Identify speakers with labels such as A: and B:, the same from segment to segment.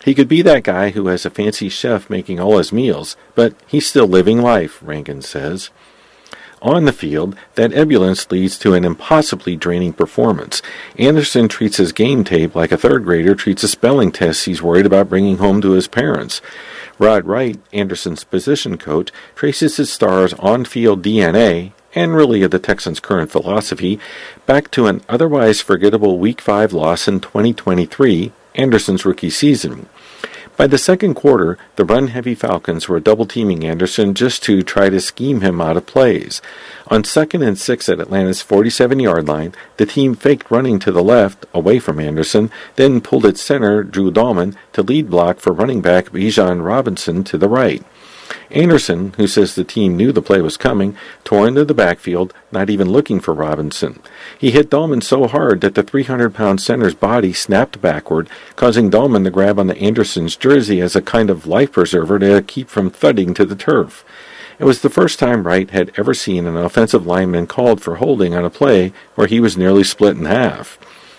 A: He could be that guy who has a fancy chef making all his meals, but he's still living life, Rankin says. On the field, that ebullience leads to an impossibly draining performance. Anderson treats his game tape like a third grader treats a spelling test he's worried about bringing home to his parents. Rod Wright, Anderson's position coach, traces his star's on-field DNA, and really of the Texans' current philosophy, back to an otherwise forgettable Week 5 loss in 2023, Anderson's rookie season. By the second quarter, the run-heavy Falcons were double-teaming Anderson just to try to scheme him out of plays. On 2nd and 6 at Atlanta's 47-yard line, the team faked running to the left, away from Anderson, then pulled its center, Drew Dahlman, to lead block for running back Bijan Robinson to the right. Anderson, who says the team knew the play was coming, tore into the backfield, not even looking for Robinson. He hit Dahlman so hard that the 300-pound center's body snapped backward, causing Dahlman to grab onto Anderson's jersey as a kind of life preserver to keep from thudding to the turf. It was the first time Wright had ever seen an offensive lineman called for holding on a play where he was nearly split in half.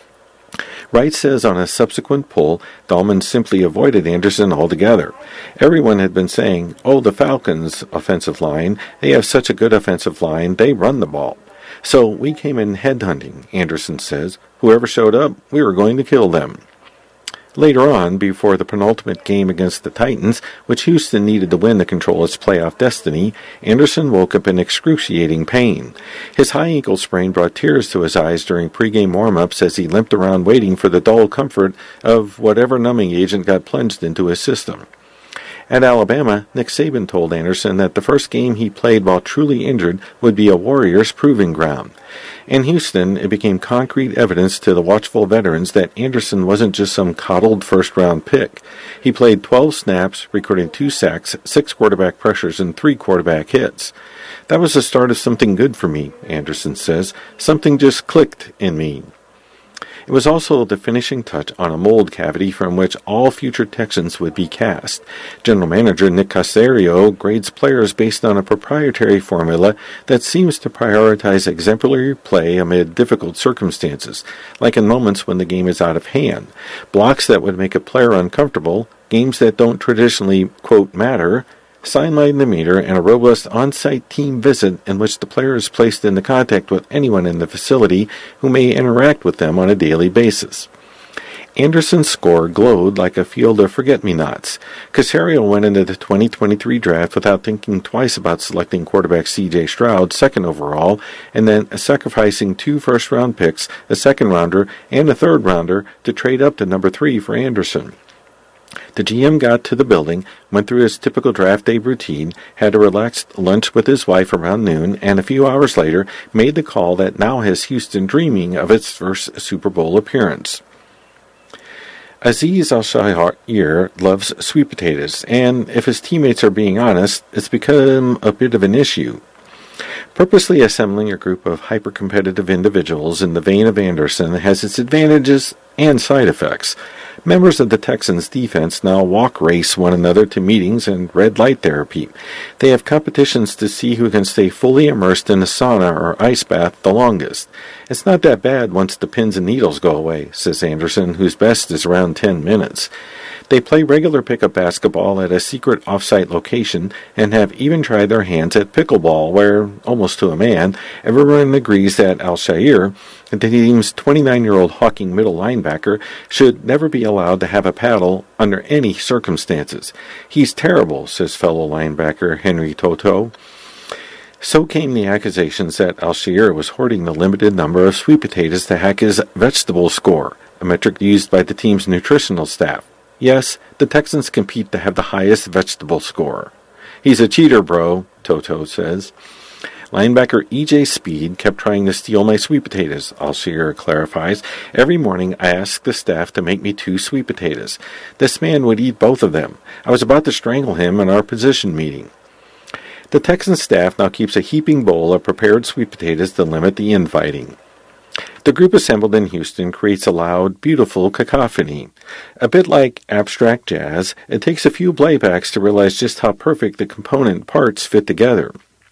A: Wright says on a subsequent pull, Dahlman simply avoided Anderson altogether. Everyone had been saying, "Oh, the Falcons' offensive line, they have such a good offensive line, they run the ball." So we came in headhunting, Anderson says. Whoever showed up, we were going to kill them. Later on, before the penultimate game against the Titans, which Houston needed to win to control its playoff destiny, Anderson woke up in excruciating pain. His high ankle sprain brought tears to his eyes during pregame warm-ups as he limped around waiting for the dull comfort of whatever numbing agent got plunged into his system. At Alabama, Nick Saban told Anderson that the first game he played while truly injured would be a Warriors' proving ground. In Houston, it became concrete evidence to the watchful veterans that Anderson wasn't just some coddled first-round pick. He played 12 snaps, recording 2 sacks, 6 quarterback pressures, and 3 quarterback hits. That was the start of something good for me, Anderson says. Something just clicked in me. It was also the finishing touch on a mold cavity from which all future Texans would be cast. General Manager Nick Caserio grades players based on a proprietary formula that seems to prioritize exemplary play amid difficult circumstances, like in moments when the game is out of hand, blocks that would make a player uncomfortable, games that don't traditionally, quote, matter, sideline the meter, and a robust on-site team visit in which the player is placed into contact with anyone in the facility who may interact with them on a daily basis. Anderson's score glowed like a field of forget-me-nots. Caserio went into the 2023 draft without thinking twice about selecting quarterback C.J. Stroud, second overall, and then sacrificing 2 first-round picks, a second-rounder, and a third-rounder to trade up to number 3 for Anderson. The GM got to the building, went through his typical draft day routine, had a relaxed lunch with his wife around noon, and a few hours later made the call that now has Houston dreaming of its first Super Bowl appearance. Azeez Al-Shaair loves sweet potatoes, and if his teammates are being honest, it's become a bit of an issue. Purposely assembling a group of hyper-competitive individuals in the vein of Anderson has its advantages and side effects. Members of the Texans' defense now walk race one another to meetings and red light therapy. They have competitions to see who can stay fully immersed in a sauna or ice bath the longest. It's not that bad once the pins and needles go away, says Anderson, whose best is around 10 minutes. They play regular pickup basketball at a secret off-site location and have even tried their hands at pickleball, where, almost to a man, everyone agrees that Al-Shaair, the team's 29-year-old hawking middle linebacker, should never be allowed to have a paddle under any circumstances. He's terrible, says fellow linebacker Henry Toto. So came the accusations that Al-Shaair was hoarding the limited number of sweet potatoes to hack his vegetable score, a metric used by the team's nutritional staff. Yes, the Texans compete to have the highest vegetable score. He's a cheater, bro, Toto says. Linebacker E.J. Speed kept trying to steal my sweet potatoes, Al-Shaair clarifies. Every morning I asked the staff to make me 2 sweet potatoes. This man would eat both of them. I was about to strangle him in our position meeting. The Texans staff now keeps a heaping bowl of prepared sweet potatoes to limit the infighting. The group assembled in Houston creates a loud, beautiful cacophony. A bit like abstract jazz, it takes a few playbacks to realize just how perfect the component parts fit together.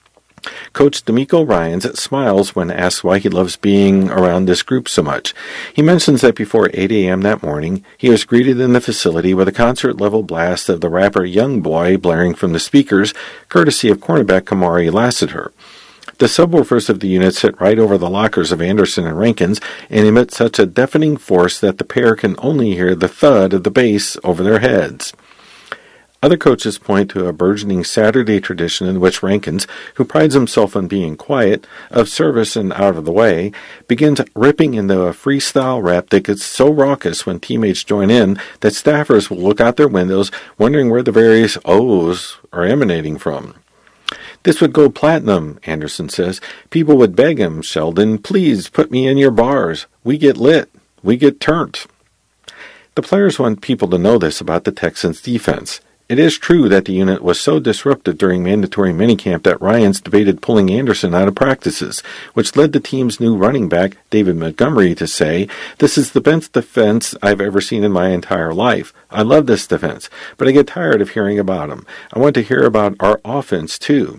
A: Coach D'Amico Ryans smiles when asked why he loves being around this group so much. He mentions that before 8 a.m. that morning, he was greeted in the facility with a concert-level blast of the rapper Young Boy blaring from the speakers, courtesy of cornerback Kamari Lassiter. The subwoofers of the unit sit right over the lockers of Anderson and Rankins and emit such a deafening force that the pair can only hear the thud of the bass over their heads. Other coaches point to a burgeoning Saturday tradition in which Rankins, who prides himself on being quiet, of service and out of the way, begins ripping into a freestyle rap that gets so raucous when teammates join in that staffers will look out their windows wondering where the various O's are emanating from. This would go platinum, Anderson says. People would beg him, Sheldon, please put me in your bars. We get lit. We get turnt. The players want people to know this about the Texans' defense. It is true that the unit was so disrupted during mandatory minicamp that Ryans debated pulling Anderson out of practices, which led the team's new running back, David Montgomery, to say, "This is the best defense I've ever seen in my entire life. I love this defense, but I get tired of hearing about him. I want to hear about our offense, too."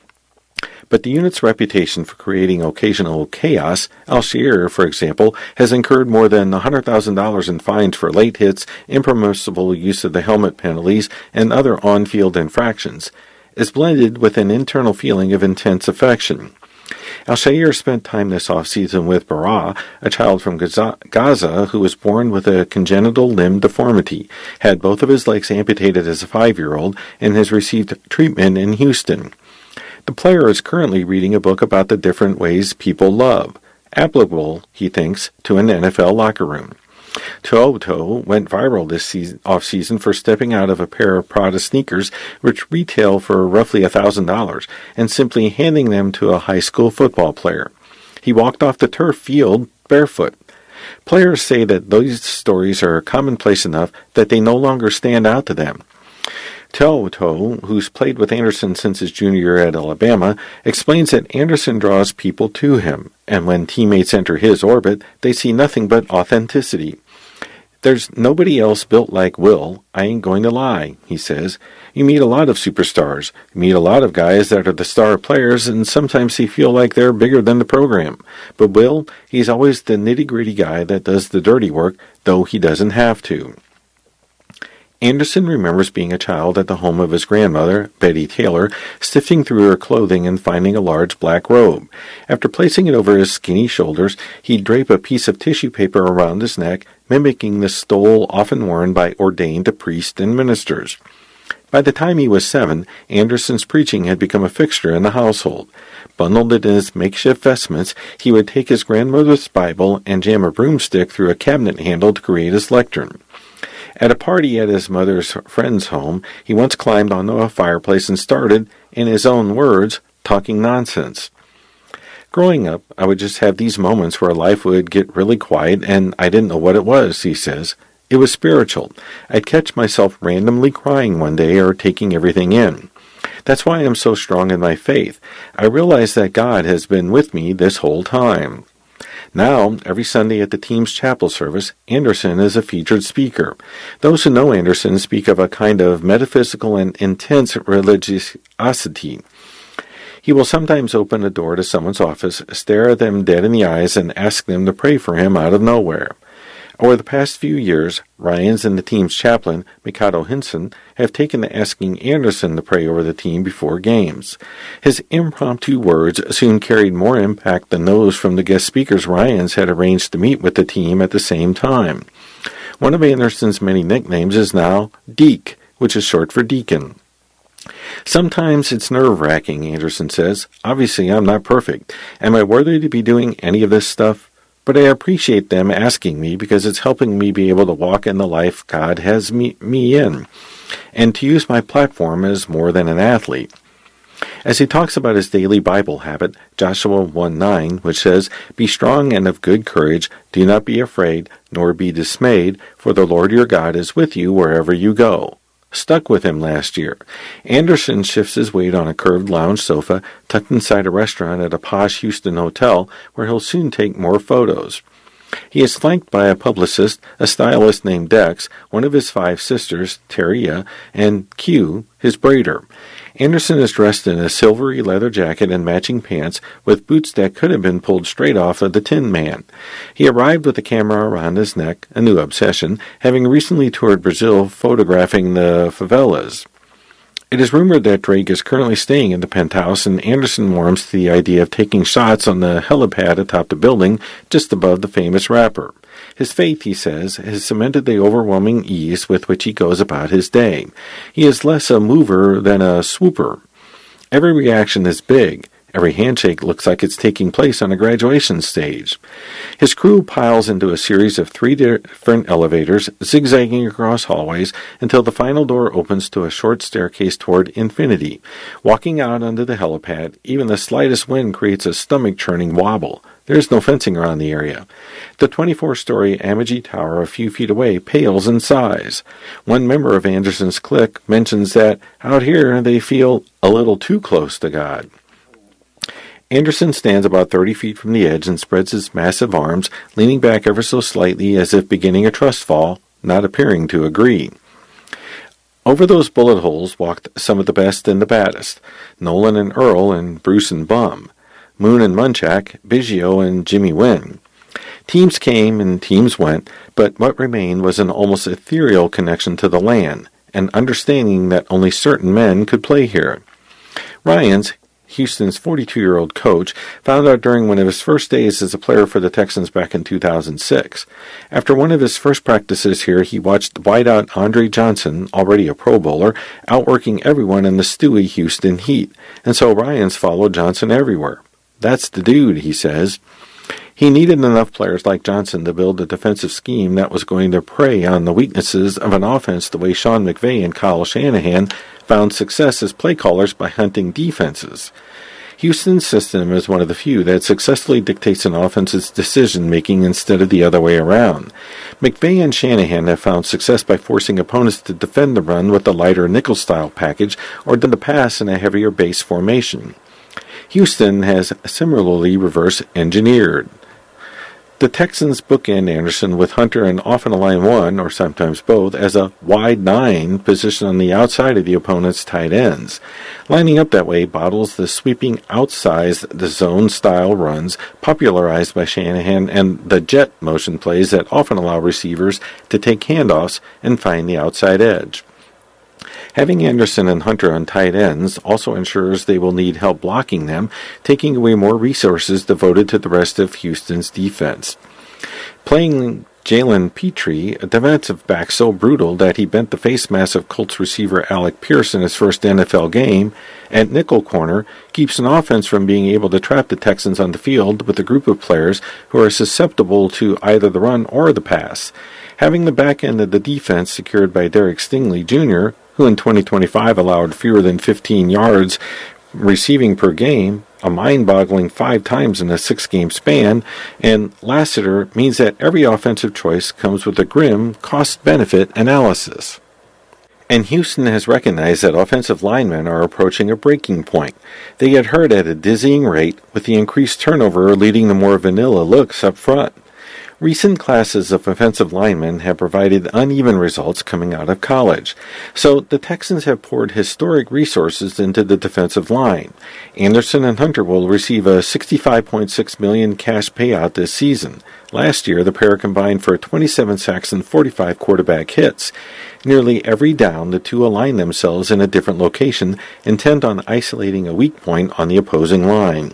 A: But the unit's reputation for creating occasional chaos, Al-Shaair, for example, has incurred more than $100,000 in fines for late hits, impermissible use of the helmet penalties, and other on-field infractions, is blended with an internal feeling of intense affection. Al-Shaair spent time this off-season with Barah, a child from Gaza who was born with a congenital limb deformity, had both of his legs amputated as a 5-year-old, and has received treatment in Houston. The player is currently reading a book about the different ways people love, applicable, he thinks, to an NFL locker room. To'oTo'o went viral this off-season for stepping out of a pair of Prada sneakers which retail for roughly $1,000 and simply handing them to a high school football player. He walked off the turf field barefoot. Players say that these stories are commonplace enough that they no longer stand out to them. To'oTo'o, who's played with Anderson since his junior year at Alabama, explains that Anderson draws people to him, and when teammates enter his orbit, they see nothing but authenticity. "There's nobody else built like Will, I ain't going to lie," he says. "You meet a lot of superstars. You meet a lot of guys that are the star players, and sometimes they feel like they're bigger than the program. But Will, he's always the nitty-gritty guy that does the dirty work, though he doesn't have to." Anderson remembers being a child at the home of his grandmother, Betty Taylor, sifting through her clothing and finding a large black robe. After placing it over his skinny shoulders, he'd drape a piece of tissue paper around his neck, mimicking the stole often worn by ordained priests and ministers. By the time he was 7, Anderson's preaching had become a fixture in the household. Bundled in his makeshift vestments, he would take his grandmother's Bible and jam a broomstick through a cabinet handle to create his lectern. At a party at his mother's friend's home, he once climbed onto a fireplace and started, in his own words, talking nonsense. "Growing up, I would just have these moments where life would get really quiet and I didn't know what it was," he says. "It was spiritual. I'd catch myself randomly crying one day or taking everything in. That's why I'm so strong in my faith. I realize that God has been with me this whole time." Now, every Sunday at the team's chapel service, Anderson is a featured speaker. Those who know Anderson speak of a kind of metaphysical and intense religiosity. He will sometimes open a door to someone's office, stare at them dead in the eyes, and ask them to pray for him out of nowhere. Over the past few years, Ryans and the team's chaplain, Mikado Hinson, have taken to asking Anderson to pray over the team before games. His impromptu words soon carried more impact than those from the guest speakers Ryans had arranged to meet with the team at the same time. One of Anderson's many nicknames is now Deke, which is short for deacon. "Sometimes it's nerve-wracking," Anderson says. "Obviously, I'm not perfect. Am I worthy to be doing any of this stuff? But I appreciate them asking me because it's helping me be able to walk in the life God has me in, and to use my platform as more than an athlete." As he talks about his daily Bible habit, Joshua 1:9, which says, "Be strong and of good courage, do not be afraid, nor be dismayed, for the Lord your God is with you wherever you go," stuck with him last year. Anderson shifts his weight on a curved lounge sofa tucked inside a restaurant at a posh Houston hotel where he'll soon take more photos. He is flanked by a publicist, a stylist named Dex, one of his 5 sisters, Teria, and Q, his braider. Anderson is dressed in a silvery leather jacket and matching pants with boots that could have been pulled straight off of the Tin Man. He arrived with a camera around his neck, a new obsession, having recently toured Brazil photographing the favelas. It is rumored that Drake is currently staying in the penthouse, and Anderson warms to the idea of taking shots on the helipad atop the building just above the famous rapper. His faith, he says, has cemented the overwhelming ease with which he goes about his day. He is less a mover than a swooper. Every reaction is big. Every handshake looks like it's taking place on a graduation stage. His crew piles into a series of 3 different elevators, zigzagging across hallways until the final door opens to a short staircase toward infinity. Walking out onto the helipad, even the slightest wind creates a stomach-churning wobble. There is no fencing around the area. The 24-story Amagi Tower a few feet away pales in size. One member of Anderson's clique mentions that out here they feel a little too close to God. Anderson stands about 30 feet from the edge and spreads his massive arms, leaning back ever so slightly as if beginning a trust fall, not appearing to agree. Over those bullet holes walked some of the best and the baddest, Nolan and Earl and Bruce and Bum, Moon and Munchak, Biggio and Jimmy Wynn. Teams came and teams went, but what remained was an almost ethereal connection to the land, an understanding that only certain men could play here. Ryans, Houston's 42-year-old coach, found out during one of his first days as a player for the Texans back in 2006. After one of his first practices here, he watched wideout Andre Johnson, already a Pro Bowler, outworking everyone in the Stewie Houston Heat, and so Ryans followed Johnson everywhere. That's the dude, he says. He needed enough players like Johnson to build a defensive scheme that was going to prey on the weaknesses of an offense the way Sean McVay and Kyle Shanahan found success as play callers by hunting defenses. Houston's system is one of the few that successfully dictates an offense's decision-making instead of the other way around. McVay and Shanahan have found success by forcing opponents to defend the run with a lighter nickel-style package or to pass in a heavier base formation. Houston has similarly reverse-engineered. The Texans bookend Anderson with Hunter and often a line 1, or sometimes both, as a wide 9 positioned on the outside of the opponent's tight ends. Lining up that way bottles the sweeping outsized the zone-style runs popularized by Shanahan and the jet motion plays that often allow receivers to take handoffs and find the outside edge. Having Anderson and Hunter on tight ends also ensures they will need help blocking them, taking away more resources devoted to the rest of Houston's defense. Playing Jalen Petrie, a defensive back so brutal that he bent the face mass of Colts receiver Alec Pierce in his first NFL game, at nickel corner, keeps an offense from being able to trap the Texans on the field with a group of players who are susceptible to either the run or the pass. Having the back end of the defense secured by Derek Stingley Jr., who in 2025 allowed fewer than 15 yards receiving per game, a mind-boggling 5 times in a 6-game span, and Lassiter means that every offensive choice comes with a grim cost-benefit analysis. And Houston has recognized that offensive linemen are approaching a breaking point. They get hurt at a dizzying rate, with the increased turnover leading to more vanilla looks up front. Recent classes of offensive linemen have provided uneven results coming out of college, so the Texans have poured historic resources into the defensive line. Anderson and Hunter will receive a $65.6 million cash payout this season. Last year, the pair combined for 27 sacks and 45 quarterback hits. Nearly every down, the two align themselves in a different location, intent on isolating a weak point on the opposing line.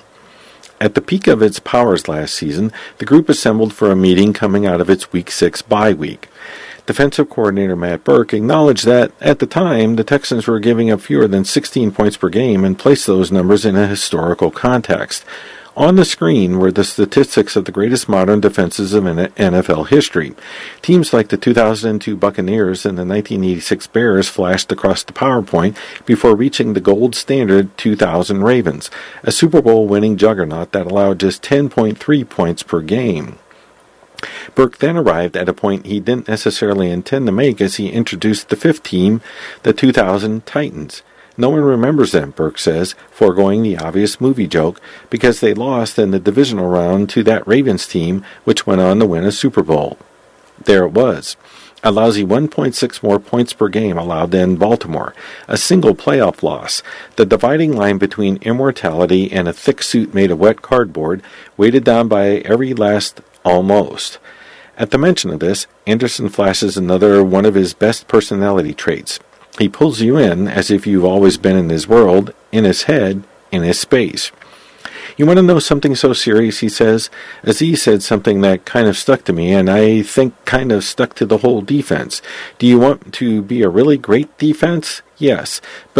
A: At the peak of its powers last season, the group assembled for a meeting coming out of its Week 6 bye week. Defensive coordinator Matt Burke acknowledged that, at the time, the Texans were giving up fewer than 16 points per game and placed those numbers in a historical context. On the screen were the statistics of the greatest modern defenses of NFL history. Teams like the 2002 Buccaneers and the 1986 Bears flashed across the PowerPoint before reaching the gold standard 2000 Ravens, a Super Bowl winning juggernaut that allowed just 10.3 points per game. Burke then arrived at a point he didn't necessarily intend to make as he introduced the fifth team, the 2000 Titans. No one remembers them, Burke says, foregoing the obvious movie joke, because they lost in the divisional round to that Ravens team, which went on to win a Super Bowl. There it was. A lousy 1.6 more points per game allowed than Baltimore, a single playoff loss. The dividing line between immortality and a thick suit made of wet cardboard, weighted down by every last almost. At the mention of this, Anderson flashes another one of his best personality traits. He pulls you in as if you've always been in his world, in his head, in his space. You want to know something so serious, he says? Aziz said something that kind of stuck to me, and I think kind of stuck to the whole defense. Do you want to be a really great defense? Yes, but